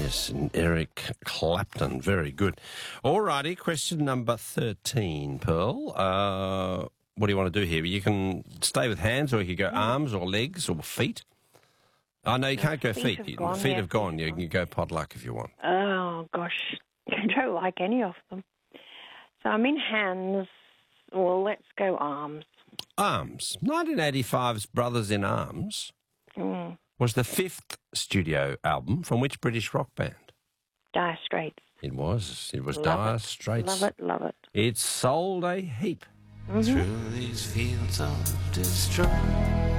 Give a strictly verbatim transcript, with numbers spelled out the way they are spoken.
Yes, and Eric Clapton. Very good. All righty, question number thirteen, Pearl. Uh, what do you want to do here? You can stay with hands, or you can go arms or legs or feet. Oh, no, you can't go feet. Feet have You- gone, feet yeah, have gone. feet You have can go potluck if you want. Oh, gosh. I don't like any of them. So I'm in hands. Well, let's go arms. Arms. nineteen eighty-five's Brothers in Arms Mm. was the fifth studio album from which British rock band? Dire Straits. It was. It was Love Dire it. Straits. Love it, love it. It sold a heap. Through these fields of destroy.